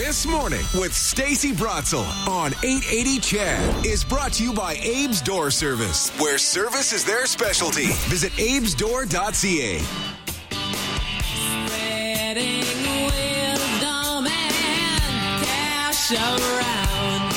This Morning with Stacey Bratzel on 880 Chad is brought to you by Abe's Door Service, where service is their specialty. Visit abesdoor.ca. Spreading wisdom and cash around.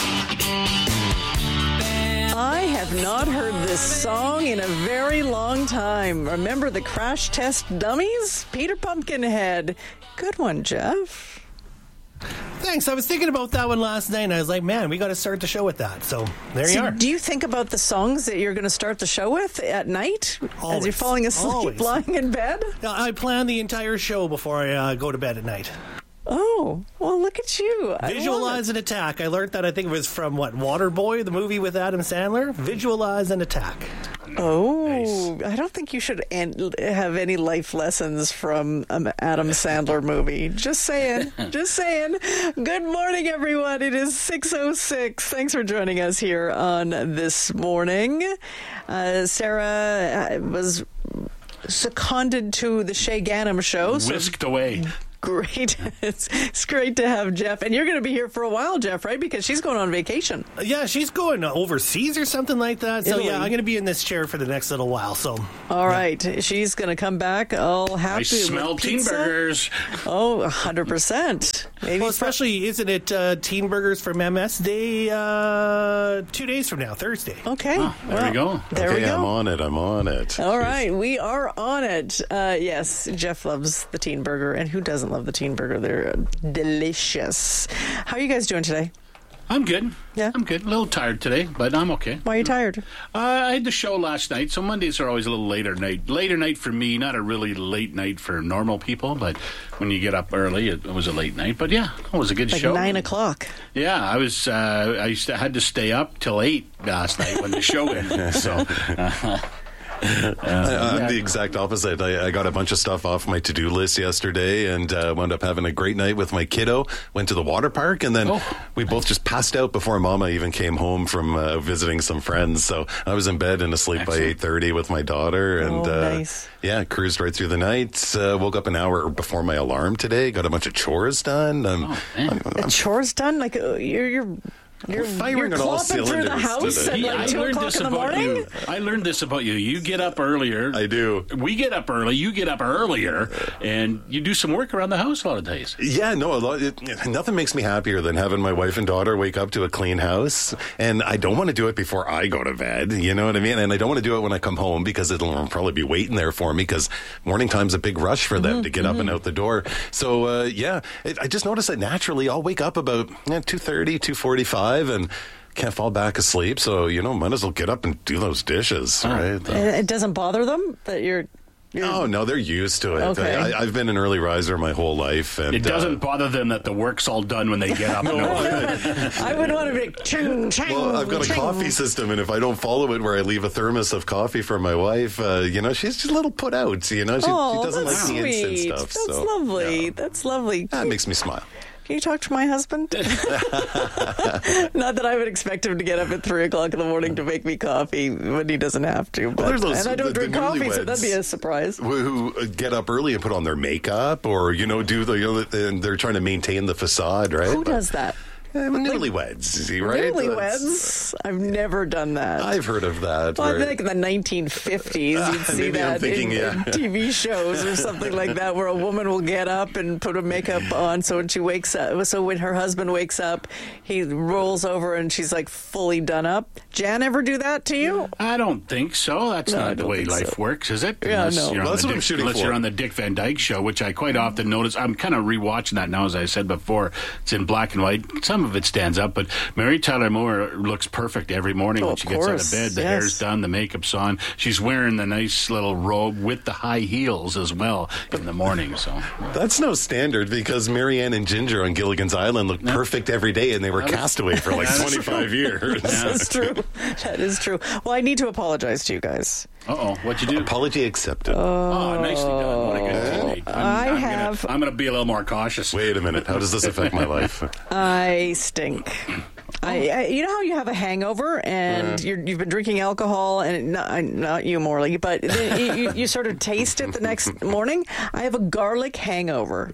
I have not heard this song in a very long time. Remember the Crash Test Dummies? Peter Pumpkinhead. Good one, Jeff. Thanks. I was thinking about that one last night, and I was like, man, we got to start the show with that. So there you are. Do you think about the songs that you're going to start the show with at night? Always. As you're falling asleep, Always. lying in bed? I plan the entire show before I go to bed at night. Oh, well, look at you. Visualize an attack. I learned that, I think it was from, Waterboy, the movie with Adam Sandler? Visualize an attack. Oh, Nice. I don't think you should have any life lessons from an Adam Sandler movie. Just saying. Just saying. Good morning, everyone. It is 6:06. Thanks for joining us here on This Morning. Sarah was seconded to the Shay Gannam show. So Whisked away. great. It's great to have Jeff. And you're going to be here for a while, Jeff, right? Because she's going on vacation. Yeah, she's going overseas or something like that. So, Italy. yeah, I'm going to be in this chair for the next little while. So, All right. She's going to come back all happy I smell with teen pizza. burgers. Oh, 100%. Maybe well, especially, isn't it Teen Burgers from MS Day 2 days from now, Thursday? Okay. There we go. There we go. I'm on it. All right. We are on it. Yes, Jeff loves the teen burger. And who doesn't love the teen burger? They're delicious. How are you guys doing today? I'm good. Yeah? I'm good. A little tired today, but I'm okay. Why are you tired? I had the show last night, so Mondays are always a little later night. Later night for me, not a really late night for normal people, but when you get up early, it was a late night. But yeah, it was a good Like show. 9 o'clock. Yeah, I was. Had to stay up till 8 last night when the show ended. So. I'm the exact opposite. I got a bunch of stuff off my to-do list yesterday and wound up having a great night with my kiddo. Went to the water park, and then we both just passed out before Mama even came home from visiting some friends. So I was in bed and asleep by 8:30 with my daughter, and nice. yeah, cruised right through the night. Woke up an hour before my alarm today. Got a bunch of chores done. Chores done? Like you're firing on all clopping through the cylinders house today. at like 2 o'clock in the morning? you. I learned this about you. You get up earlier. I do. We get up early. You get up earlier, and you do some work around the house a lot of days. Yeah, no, nothing makes me happier than having my wife and daughter wake up to a clean house. And I don't want to do it before I go to bed, you know what I mean? And I don't want to do it when I come home because it'll probably be waiting there for me because morning time's a big rush for them to get up and out the door. So, I just noticed that naturally I'll wake up about 2:30, 2:45 and can't fall back asleep. So, might as well get up and do those dishes, right? It doesn't bother them that you're No, they're used to it. Okay. I've been an early riser my whole life. And It doesn't bother them that the work's all done when they get up. I would want to be ching, ching, Well, I've got a ching. coffee system, and if I don't follow it where I leave a thermos of coffee for my wife, she's just a little put out. She Oh, doesn't like that's the instant sweet. stuff. That's so, lovely. yeah. That's lovely. That makes me smile. Can you talk to my husband? Not that I would expect him to get up at 3 o'clock in the morning to make me coffee when he doesn't have to. But, there's those- and I don't the drink coffee, so newlyweds. that'd be a surprise. Who get up early and put on their makeup, or and they're trying to maintain the facade, right? Who does that? Newlyweds, right? Newlyweds? I've never done that. I've heard of that. Well, I where- think in the 1950s, you'd see maybe I'm that thinking, in yeah. TV shows or something like that, where a woman will get up and put a makeup on. So when she wakes up, so when her husband wakes up, he rolls over and she's like fully done up. Jan, ever do that to you? I don't think so. That's No, I not the don't way think life so. works, is it? Yeah, Unless no. you're on Well, that's the what I'm shooting unless for. you're on the Dick Van Dyke Show, which I quite often notice. I'm kind of rewatching that now, as I said before. It's in black and white. Some of it stands up, but Mary Tyler Moore looks perfect every morning when of she gets out course, of bed. The yes. hair's done, the makeup's on. She's wearing the nice little robe with the high heels as well in the morning. So That's no standard because Marianne and Ginger on Gilligan's Island looked perfect every day, and they were castaway for like 25 years. That's true. That is true. Well, I need to apologize to you guys. what'd you do? Apology accepted. Oh, nicely done. What a good teammate. I'm going to be a little more cautious. Wait a minute. How does this affect my life? I stink. You know how you have a hangover and you've been drinking alcohol, and not you, Morley, but then you sort of taste it the next morning? I have a garlic hangover.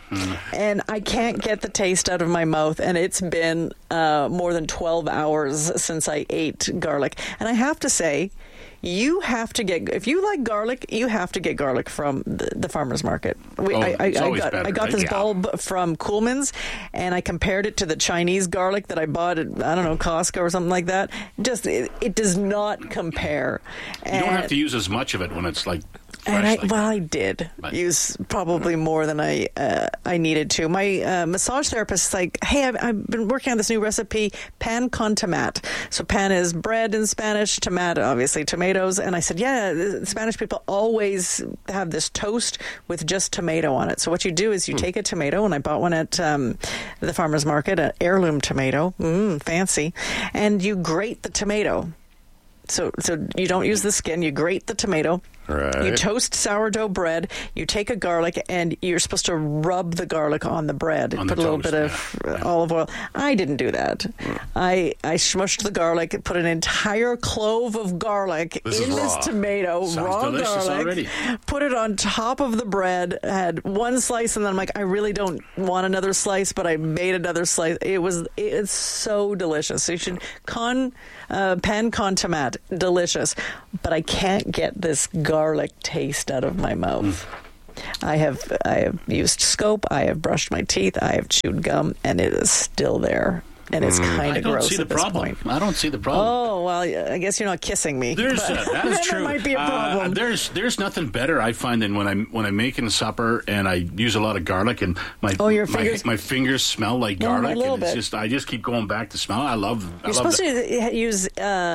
and I can't get the taste out of my mouth, and it's been more than 12 hours since I ate garlic. And I have to say, you have to get, if you like garlic, you have to get garlic from the farmer's market. I got this bulb from Coolman's, and I compared it to the Chinese garlic that I bought at, I don't know, Costco or something like that. Just, it does not compare. You don't have to use as much of it when it's like and I did use probably more than I needed to. My massage therapist is like, hey, I've been working on this new recipe, pan con tomate. So pan is bread in Spanish, tomate, obviously tomatoes. And I said, yeah, Spanish people always have this toast with just tomato on it. So what you do is you take a tomato, and I bought one at the farmer's market, an heirloom tomato, fancy, and you grate the tomato. So you don't use the skin, you grate the tomato. Right. You toast sourdough bread, you take a garlic, and you're supposed to rub the garlic on the bread. Put a little bit of olive oil. I didn't do that. I smushed the garlic, put an entire clove of garlic in this tomato, raw garlic, already. Put it on top of the bread, had one slice, and then I'm like, I really don't want another slice, but I made another slice. It's so delicious. So you should pan con tomate, delicious. But I can't get this garlic taste out of my mouth. I have used Scope, I have brushed my teeth, I have chewed gum, and it is still there. And it's kind of gross at this point. I don't see the problem. Oh, well, I guess you're not kissing me. That is true. That might be a problem. There's nothing better, I find, than when I'm making supper and I use a lot of garlic, and my fingers smell like garlic, and it's just I just keep going back to smell. You're supposed to use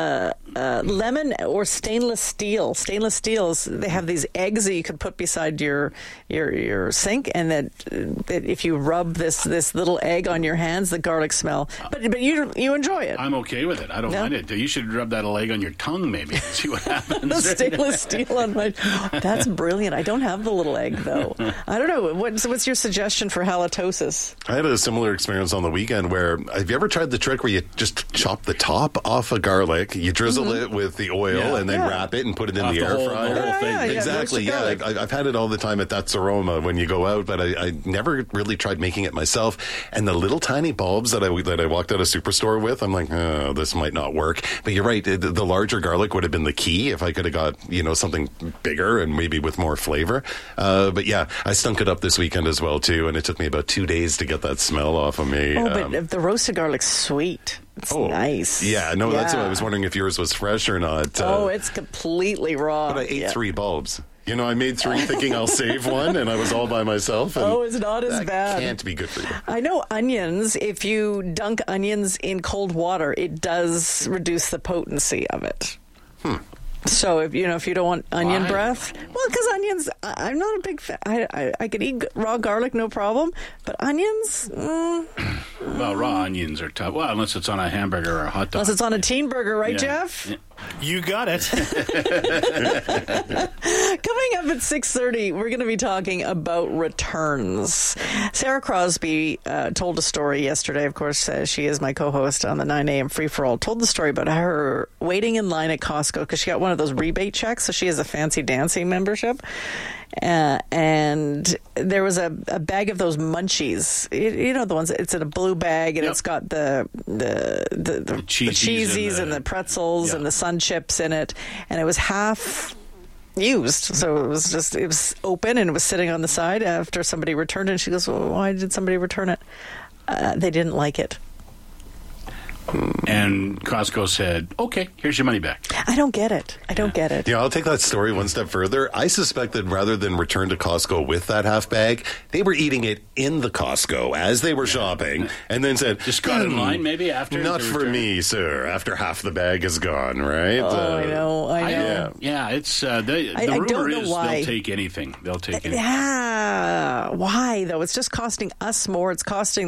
lemon or stainless steel. Stainless steels, they have these eggs that you could put beside your sink, and that if you rub this little egg on your hands, the garlic smell. But you enjoy it. I'm okay with it. I don't mind it. You should rub that egg on your tongue, maybe, and see what happens. The stainless steel on my... That's brilliant. I don't have the little egg, though. I don't know. What's your suggestion for halitosis? I had a similar experience on the weekend where, have you ever tried the trick where you just chop the top off a garlic, you drizzle it with the oil, and then wrap it and put it in the air fryer? The whole thing. Exactly, yeah. I've had it all the time at That's Aroma when you go out, but I never really tried making it myself. And the little tiny bulbs that I walked out of Superstore with, I'm like, oh, this might not work. But you're right, the larger garlic would have been the key if I could have got, something bigger and maybe with more flavor. But yeah, I stunk it up this weekend as well, too, and it took me about 2 days to get that smell off of me. Oh, but if the roasted garlic's sweet. It's nice. Yeah, no, that's what I was wondering if yours was fresh or not. It's completely raw. But I ate 3 bulbs. I made 3 thinking I'll save one, and I was all by myself. And it's not as bad. Can't be good for you. I know onions, if you dunk onions in cold water, it does reduce the potency of it. So if you don't want onion breath, well, because onions, I'm not a big fan. I could eat raw garlic, no problem, but onions. Well, raw onions are tough. Well, unless it's on a hamburger or a hot dog. Unless it's on a teen burger, right, Jeff? Yeah. You got it. Coming up at 6:30, we're going to be talking about returns. Sarah Crosby told a story yesterday. Of course, she is my co-host on the 9 a.m. Free For All. Told the story about her waiting in line at Costco because she got one of those rebate checks. So she has a fancy dancing membership. And there was a bag of those munchies, the ones. It's in a blue bag, and it's got the cheesies and the pretzels and the sun chips in it, and it was half used, so it was open and it was sitting on the side after somebody returned it. And she goes, well, why did somebody return it? They didn't like it. And Costco said, okay, here's your money back. I don't get it. I'll take that story one step further. I suspect that rather than return to Costco with that half bag, they were eating it in the Costco as they were shopping, and then said, just got in line maybe after. Not for me, sir, after half the bag is gone, right? I know. Yeah, it's the rumor is they'll take anything. They'll take anything. Yeah. Why, though? It's just costing us more. It's costing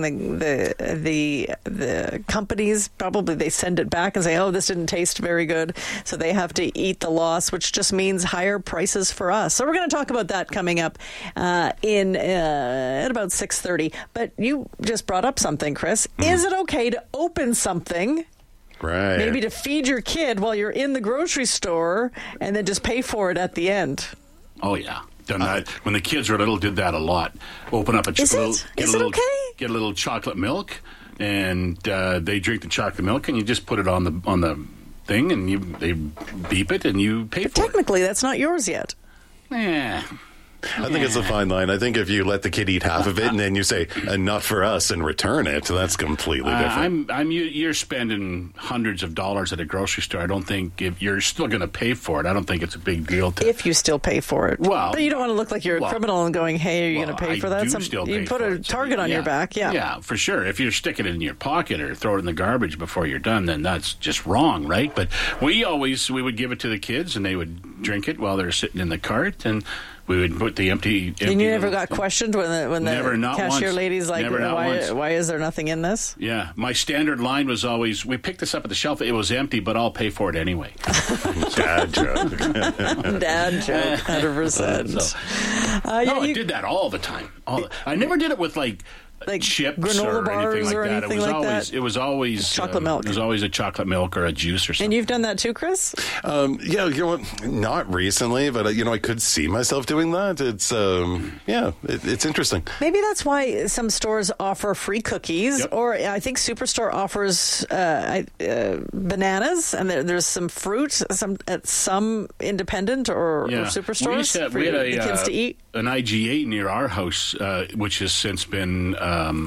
the companies. Probably they send it back and say, oh, this didn't taste very good. So they have to eat the loss, which just means higher prices for us. So we're going to talk about that coming up at about 6:30. But you just brought up something, Chris. Is it okay to open something? Right. Maybe to feed your kid while you're in the grocery store and then just pay for it at the end? Oh, yeah. done that. When the kids were little, did that a lot. Open up a Is it okay? Get a little chocolate milk, and they drink the chocolate milk, and you just put it on the thing, and they beep it, and you pay for it. Technically, that's not yours yet. Yeah. I think it's a fine line. I think if you let the kid eat half of it and then you say, not for us, and return it, that's completely different. You're spending hundreds of dollars at a grocery store. I don't think if you're still going to pay for it, I don't think it's a big deal. If you still pay for it. Well, but you don't want to look like you're a criminal and going, hey, are you going to pay for that? You put a target on your back, yeah. Yeah, for sure. If you're sticking it in your pocket or throw it in the garbage before you're done, then that's just wrong, right? But we would give it to the kids, and they would drink it while they're sitting in the cart, and we would put the empty. And you never got questioned when the cashier lady's like, why is there nothing in this? Yeah. My standard line was always, we picked this up at the shelf. It was empty, but I'll pay for it anyway. Dad joke. Dad joke, 100%. I did that all the time. I never did it with like chips granola bars or anything like that. It was always chocolate milk. It was always a chocolate milk or a juice or something. And you've done that too, Chris? Yeah, you know what? Not recently, but I could see myself doing that. It's it's interesting. Maybe that's why some stores offer free cookies, Yep. or I think Superstore offers bananas, and there's some fruit at some independent or superstores for the kids to eat. An IGA near our house, which has since been